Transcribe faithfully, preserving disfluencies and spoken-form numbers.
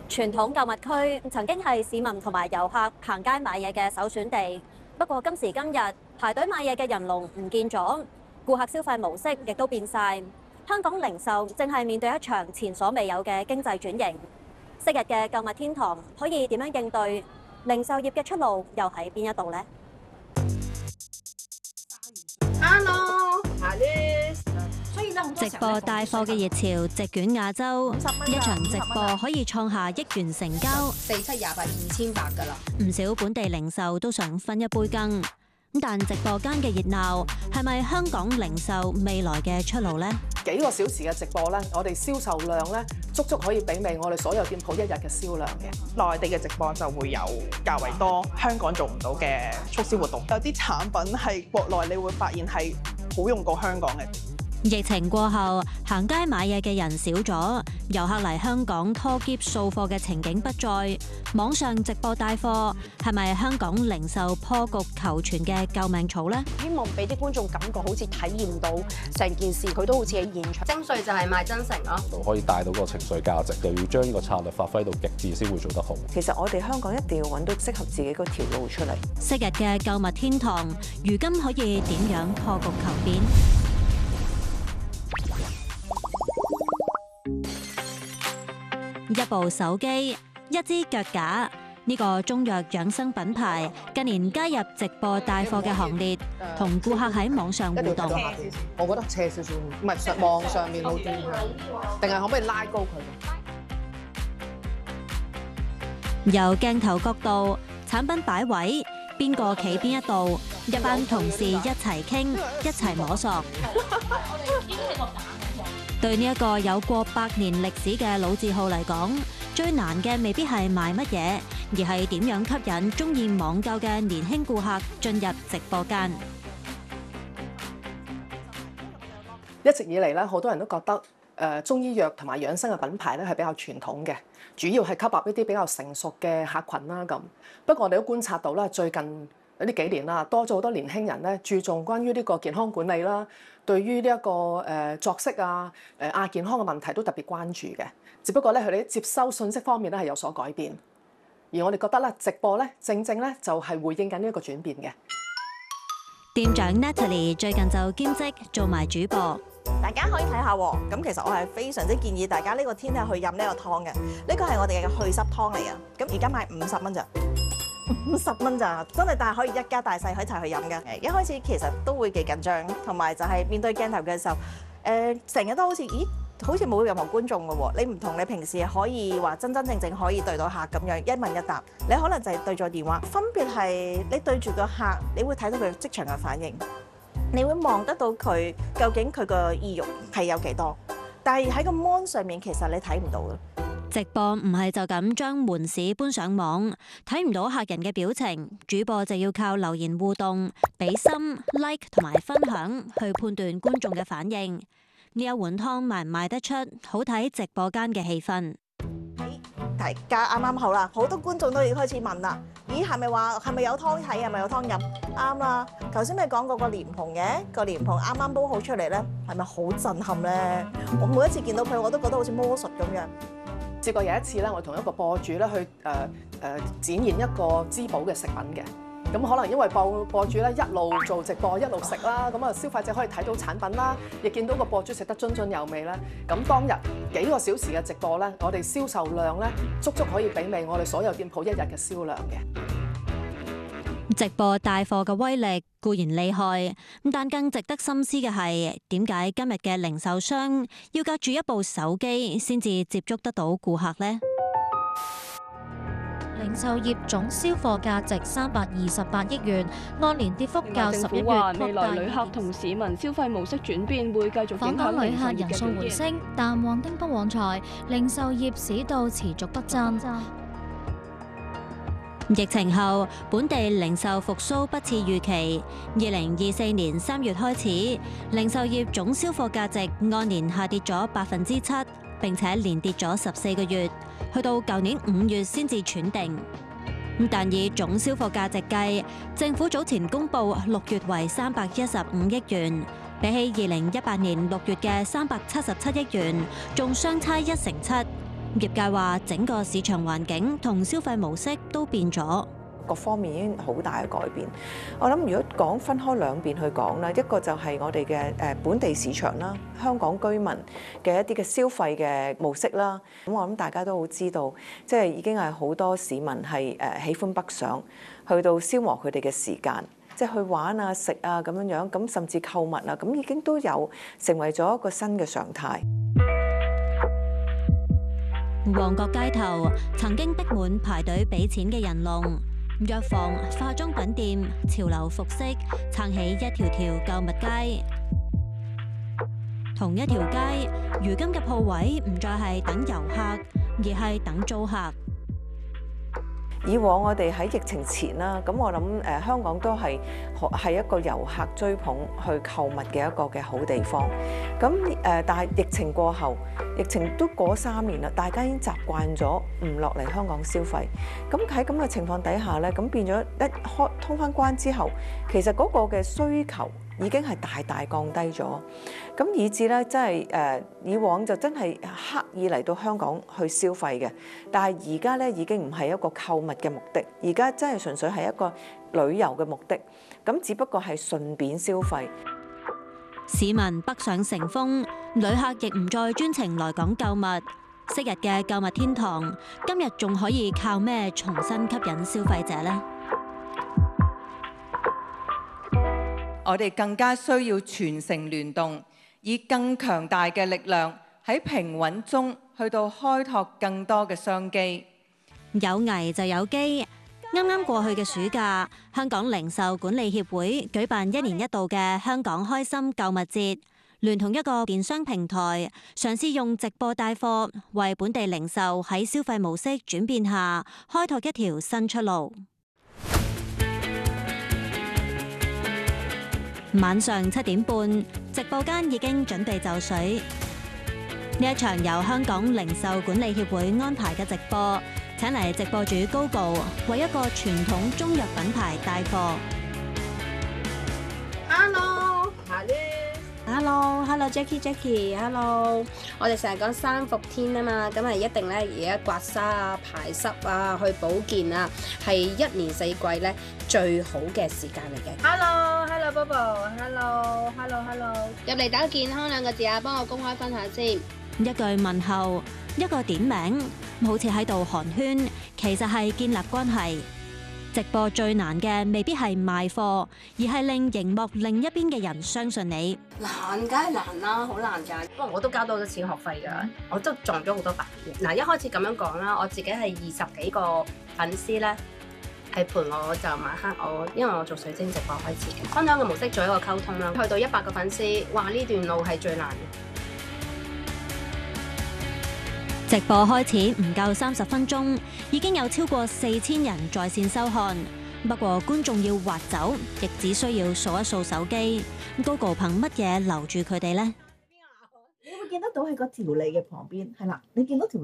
傳統購物區曾經係市民同埋遊客行街買嘢嘅首選地，不過今時今日排隊買嘢嘅人龍唔見咗，顧客消費模式亦都變晒。香港零售正係面對一場前所未有嘅經濟轉型。昔日嘅購物天堂可以點樣應對？零售業嘅出路又喺邊一度呢？ Hello， Alice。 直播帶貨嘅熱潮席捲亞洲，一場直播可以創下億元成交， 四七廿八二千八㗎啦。 唔少本地零售都想分一杯羹。咁但直播間嘅熱鬧係咪香港零售未來嘅出路呢？ 幾個小時嘅直播咧，我哋銷售量咧足足可以媲美我哋所有店鋪一日嘅銷量嘅。 內地嘅直播就會有較為多香港做唔到嘅促銷活動，有啲產品係國內你會發現係好用過香港嘅。 疫情過後，行街買嘢嘅人少咗，遊客嚟香港拖篋掃貨嘅情景不再。網上直播帶貨係咪香港零售破局求存嘅救命草呢？ 希望俾啲觀眾感覺好似體驗到成件事，佢都好似喺現場。 精髓就係賣真誠咯， 可以帶到個情緒價值，就要將呢個策略發揮到極致先會做得好。 其實我哋香港一定要揾到適合自己嗰條路出嚟。 昔日嘅購物天堂，如今可以點樣破局求變？一部手機、一支腳架，呢個中藥養生品牌近年加入直播帶貨嘅行列，同顧客喺網上互動。 我覺得斜少少，唔係上網上面好啲，定係可唔可以拉高佢？ 由鏡頭角度、產品擺位，邊個企邊一度，一班同事一齊傾，一齊摸索。對呢一個有過百年歷史嘅老字號嚟講，最難嘅未必係賣乜嘢，而係點樣吸引鍾意網購嘅年輕顧客進入直播間。 一直以嚟咧，好多人都覺得誒中醫藥同埋養生嘅品牌咧係比較傳統嘅，主要係吸納一啲比較成熟嘅客群啦咁。不過我哋都觀察到啦，最近呢幾年啦，多咗好多年輕人咧注重關於呢個健康管理啦，對於呢一個誒作息啊、誒亞健康嘅問題都特別關注嘅。只不過咧，佢哋接收信息方面咧係有所改變，而我哋覺得咧直播咧正正咧就係回應緊呢一個轉變嘅。 店長 Natalie 最近就兼職做埋主播。 大家可以睇下喎，咁其實我係非常之建議大家呢個天氣去飲呢個湯嘅，呢個係我哋嘅去濕湯嚟啊！咁而家賣五十蚊咋，五十蚊咋，真係但係可以一家大細可以一齊去飲嘅。一開始其實都會幾緊張，同埋就係面對鏡頭嘅時候，誒成日都好似，咦，好似冇任何觀眾嘅喎。你唔同你平時可以話真真正正可以對到客咁樣一問一答，你可能就係對咗電話。分別係你對住個客，你會睇到佢即場嘅反應。你會望得到佢究竟佢個意欲係有幾多，但係喺個 mon 上面其實你睇唔到嘅。 直播唔係就咁將門市搬上網，睇唔到客人嘅表情，主播就要靠留言互動、俾心、like 同埋分享去判斷觀眾嘅反應。呢一碗湯賣唔賣得出，好睇直播間嘅氣氛。 大家啱啱好啦，好多觀眾都已經開始問啦。咦，係咪話係咪有湯睇？係咪有湯飲？啱啦。頭先咪講過個蓮蓬嘅，個蓮蓬啱啱煲好出嚟咧，係咪好震撼咧？我每一次見到佢，我都覺得好似魔術咁樣。 試過有一次咧，我同一個播主咧去誒誒、呃呃、展現一個滋補嘅食品嘅。咁可能因為播播主咧一路做直播一路食啦，咁啊消費者可以睇到產品啦，亦見到個播主食得津津有味啦。咁當日幾個小時嘅直播咧，我哋銷售量咧足足可以媲美我哋所有店鋪一日嘅銷量嘅。 直播帶貨嘅威力固然厲害，但更值得深思嘅係點解今日嘅零售商要隔住一部手機先至接觸得到顧客呢？ 零售業總銷貨價值三百二十八億元，按年跌幅較十一月擴大。 未來旅客同市民消費模式轉變會繼續影響訪港旅零售業客人數嘅表回升現。， 但旺丁不旺財，零售業市道持續不振。 疫情後，本地零售復甦不似預期。二零二四年三月開始，零售業總銷貨價值按年下跌咗百分之七，並且連跌咗十四個月，去到舊年五月先至喘定。但以總銷貨價值計，政府早前公布六月為三百一十五億元，比起二零一八年六月嘅三百七十七億元，仲相差一成七。 業界話整個市場環境同消費模式都變咗。 各方面已經好大嘅改變。我諗如果講分開兩邊去講啦，一個就係我哋嘅誒本地市場啦，香港居民嘅一啲嘅消費嘅模式啦。咁我諗大家都好知道，即係已經係好多市民係誒喜歡北上，去到消磨佢哋嘅時間，即係去玩啊、食啊咁樣樣，咁甚至購物啊，咁已經都有成為咗一個新嘅常態。 旺角街頭曾經逼滿排隊俾錢嘅人龍。藥房、化妝品店、潮流服飾撐起一條條購物街。同一條街，如今嘅鋪位唔再係等遊客，而係等租客。 以往我哋喺疫情前啦，咁我諗誒香港都係係一個遊客追捧去購物嘅一個嘅好地方。咁誒，但係疫情過後，疫情都過三年啦，大家已經習慣咗唔落嚟香港消費。咁喺咁嘅情況底下咧，咁變咗一開通返關之後，其實嗰個嘅需求已經係大大降低咗。咁以至咧，真係誒以往就真係刻意嚟到香港去消費嘅，但係而家咧已經唔係一個購物嘅目的，而家真係純粹係一個旅遊嘅目的。咁只不過係順便消費。 市民北上成風，旅客亦唔再專程來港購物。昔日嘅購物天堂，今日仲可以靠咩重新吸引消費者呢？ 我哋更加需要全城聯動，以更強大嘅力量喺平穩中去到開拓更多嘅商機。 有危就有機。啱啱過去嘅暑假，香港零售管理協會舉辦一年一度嘅香港開心購物節，聯同一個電商平台，嘗試用直播帶貨，為本地零售喺消費模式轉變下，開拓一條新出路。晚上七點半，直播間已經準備就緒。呢一場由香港零售管理協會安排嘅直播，請嚟直播主 Gogo 為一個傳統中藥品牌帶貨。 Hello，Hello，Hello，Jackie，Jackie，Hello。我哋成日講三伏天啊嘛，咁係一定咧而家刮痧啊、排濕啊、去保健啊，係一年四季咧最好嘅時間嚟嘅。Hello，Hello，Bobo，Hello，Hello，Hello。入嚟打健康兩個字啊，幫我公開分享先。 一句問候，一個點名，好似喺度寒暄，其實係建立關係。直播最難嘅未必係賣貨，而係令熒幕另一邊嘅人相信你。 難梗係難啦，好難㗎。不過我都交多咗錢學費㗎，我都撞咗好多白眼。嗱，一開始咁樣講啦，我自己係二十幾個粉絲咧，係陪我就晚黑我，因為我做水晶直播開始嘅，分享嘅模式做一個溝通啦。去到一百個粉絲，哇！呢段路係最難嘅。 直播開始唔夠三十分鐘，已經有超過四千人在線收看。不過觀眾要滑走，亦只需要掃一掃手機。Gogo 憑乜嘢留住佢哋呢？ 你會見得到喺個條脷嘅旁邊，係啦，你見到條